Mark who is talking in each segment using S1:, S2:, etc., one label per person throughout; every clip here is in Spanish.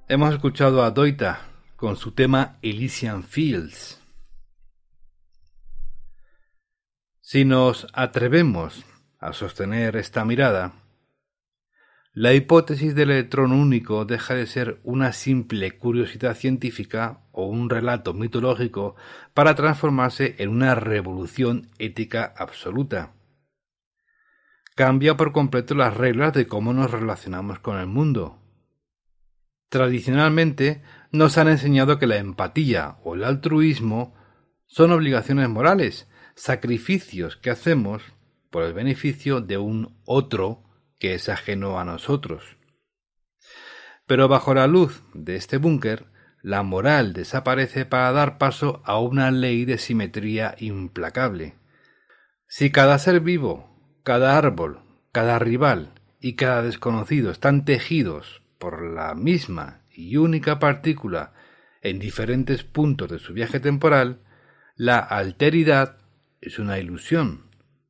S1: Hemos escuchado a Doita con su tema Elysian Fields. Si nos atrevemos a sostener esta mirada, la hipótesis del electrón único deja de ser una simple curiosidad científica o un relato mitológico para transformarse en una revolución ética absoluta. Cambia por completo las reglas de cómo nos relacionamos con el mundo. Tradicionalmente nos han enseñado que la empatía o el altruismo son obligaciones morales, sacrificios que hacemos por el beneficio de un otro que es ajeno a nosotros. Pero bajo la luz de este búnker, la moral desaparece para dar paso a una ley de simetría implacable. Si cada ser vivo, cada árbol, cada rival y cada desconocido están tejidos por la misma y única partícula en diferentes puntos de su viaje temporal, la alteridad es una ilusión.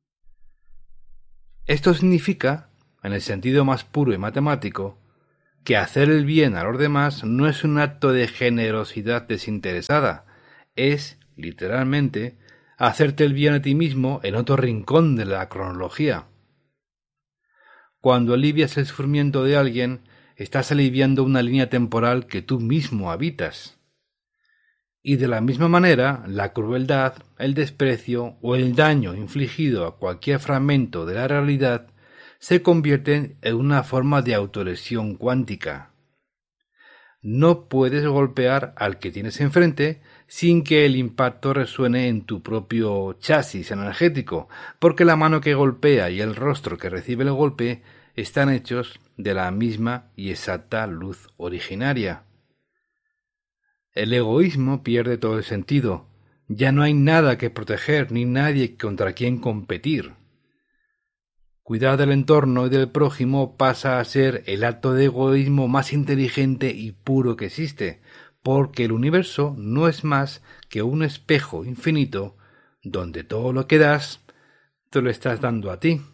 S1: Esto significa, en el sentido más puro y matemático, que hacer el bien a los demás no es un acto de generosidad desinteresada, es, literalmente, hacerte el bien a ti mismo en otro rincón de la cronología. Cuando alivias el sufrimiento de alguien, estás aliviando una línea temporal que tú mismo habitas. Y de la misma manera, la crueldad, el desprecio o el daño infligido a cualquier fragmento de la realidad se convierten en una forma de autolesión cuántica. No puedes golpear al que tienes enfrente sin que el impacto resuene en tu propio chasis energético, porque la mano que golpea y el rostro que recibe el golpe están hechos de la misma y exacta luz originaria. El egoísmo pierde todo el sentido. Ya no hay nada que proteger ni nadie contra quien competir. Cuidar del entorno y del prójimo pasa a ser el acto de egoísmo más inteligente y puro que existe, porque el universo no es más que un espejo infinito donde todo lo que das te lo estás dando a ti.